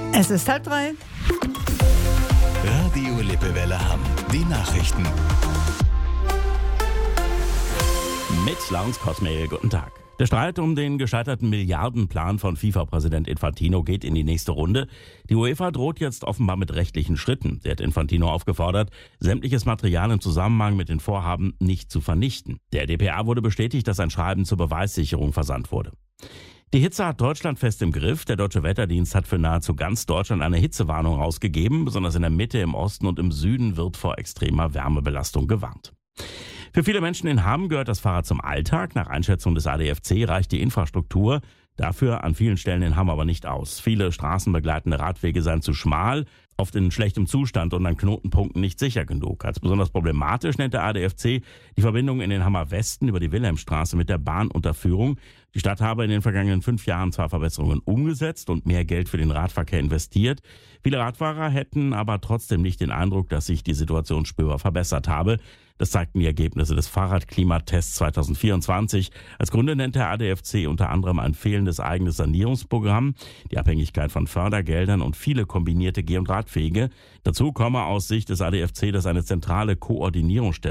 Es ist 2:30. Radio Lippewelle Hamm. Die Nachrichten. Mit Launz Kosmel, guten Tag. Der Streit um den gescheiterten Milliardenplan von FIFA-Präsident Infantino geht in die nächste Runde. Die UEFA droht jetzt offenbar mit rechtlichen Schritten. Sie hat Infantino aufgefordert, sämtliches Material im Zusammenhang mit den Vorhaben nicht zu vernichten. Der dpa wurde bestätigt, dass ein Schreiben zur Beweissicherung versandt wurde. Die Hitze hat Deutschland fest im Griff. Der Deutsche Wetterdienst hat für nahezu ganz Deutschland eine Hitzewarnung rausgegeben. Besonders in der Mitte, im Osten und im Süden wird vor extremer Wärmebelastung gewarnt. Für viele Menschen in Hamm gehört das Fahrrad zum Alltag. Nach Einschätzung des ADFC reicht die Infrastruktur dafür an vielen Stellen in Hamm aber nicht aus. Viele straßenbegleitende Radwege seien zu schmal, oft in schlechtem Zustand und an Knotenpunkten nicht sicher genug. Als besonders problematisch nennt der ADFC die Verbindung in den Hammer Westen über die Wilhelmstraße mit der Bahnunterführung. Die Stadt habe in den vergangenen 5 Jahren zwar Verbesserungen umgesetzt und mehr Geld für den Radverkehr investiert. Viele Radfahrer hätten aber trotzdem nicht den Eindruck, dass sich die Situation spürbar verbessert habe. Das zeigten die Ergebnisse des Fahrradklimatests 2024. Als Gründe nennt der ADFC unter anderem ein fehlendes eigenes Sanierungsprogramm, die Abhängigkeit von Fördergeldern und viele kombinierte Geh- und Radwege. Dazu komme aus Sicht des ADFC, dass eine zentrale Koordinierungsstelle